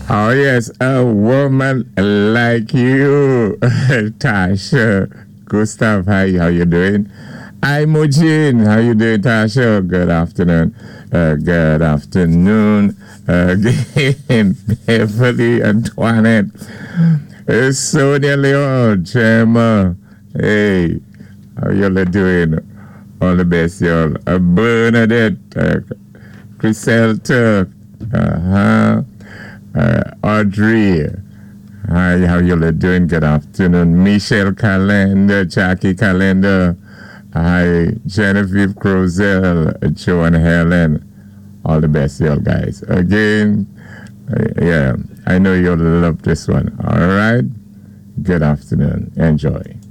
Oh, yes, a woman like you. Tasha. Gustav, hi, how you doing? Hi, Mujin. How you doing, Tasha? Good afternoon. Good afternoon. Again, Beverly, Antoinette. Sonia Leon, Gemma. Hey, how y'all doing? All the best, y'all. Bernadette, Chriselle Turk, Audrey. Hi, how you doing? Good afternoon. Michelle Calendar, Jackie Calendar. Hi, Genevieve Crozel, Joan Helen. All the best, y'all guys. Again, yeah, I know you'll love this one. All right. Good afternoon. Enjoy.